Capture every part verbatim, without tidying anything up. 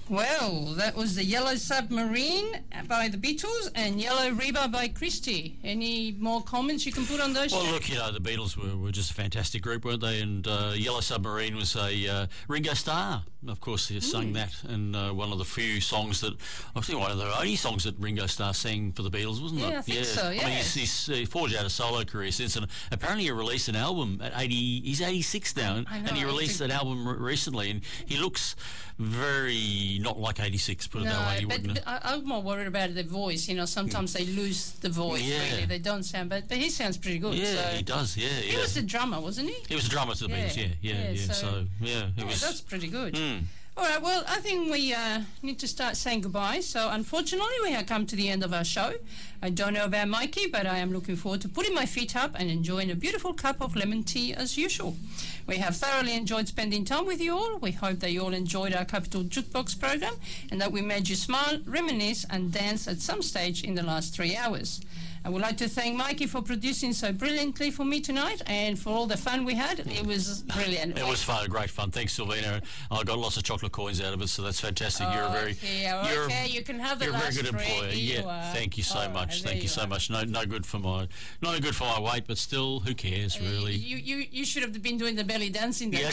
Well, that was the Yellow Submarine by the Beatles and Yellow Reba by Christie. Any more comments you can put on those? Well, look, you know, the Beatles were, were just a fantastic group, weren't they? And uh, Yellow Submarine was a uh, Ringo Starr, of course, he sung mm. that, and uh, one of the few songs that, I think one of the only songs that Ringo Starr sang for the Beatles, wasn't yeah, it? I think yeah, so, yeah. I mean, he's, he's uh, forged out a solo career since, and apparently he released an album at eighty, he's eighty-six now, and, I know, and he released that album re- recently, and he looks very not like eighty-six, put it no, that way. but, but I, I'm more worried about the voice, you know, sometimes mm. they lose the voice, yeah. really, they don't sound, but, but he sounds pretty good. Yeah, so. he does, yeah. He yeah. was the drummer, wasn't he? He was the drummer to the yeah. Beatles, yeah, yeah, yeah, yeah. so, so yeah, it yeah, was... that's pretty good. Mm. All right, well, I think we uh, need to start saying goodbye. So, unfortunately, we have come to the end of our show. I don't know about Mikey, but I am looking forward to putting my feet up and enjoying a beautiful cup of lemon tea as usual. We have thoroughly enjoyed spending time with you all. We hope that you all enjoyed our Capital Jukebox program and that we made you smile, reminisce, and dance at some stage in the last three hours. I would like to thank Mikey for producing so brilliantly for me tonight and for all the fun we had. It was brilliant. It was fun, great fun. Thanks, Silvina. I got lots of chocolate coins out of it, so that's fantastic. Oh, you're a very, yeah, you're, okay, you can have the you're a very last good three. employer. You Yeah, are. thank you so All much. right, thank you, you so are. much. No, no good for my, not good for my weight, but still, who cares, really? You, you, you should have been doing the belly dancing. Then. Yes.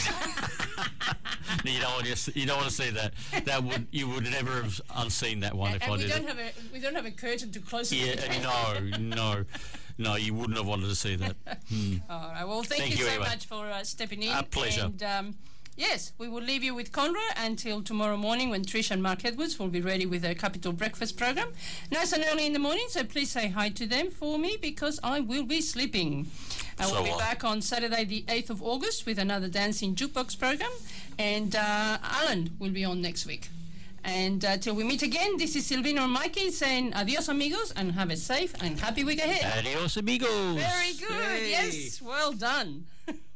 No, you don't want to. You don't want to see that. That would you would never have unseen that one and, if and I we did don't it. have a we don't have a curtain to close it. Yeah, no, no, no. You wouldn't have wanted to see that. Hmm. All right. Well, thank, Thank you, you so anyway. much for uh, stepping in. A pleasure. And um, yes, we will leave you with Conra until tomorrow morning when Trish and Mark Edwards will be ready with their Capital Breakfast program. Nice and early in the morning, so please say hi to them for me because I will be sleeping. I will So be what? back on Saturday the eighth of August with another Dancing Jukebox program, and uh, Alan will be on next week. And uh, till we meet again, this is Silvino and Mikey saying adios amigos and have a safe and happy week ahead. Adios, amigos. Very good. Yay. Yes, well done.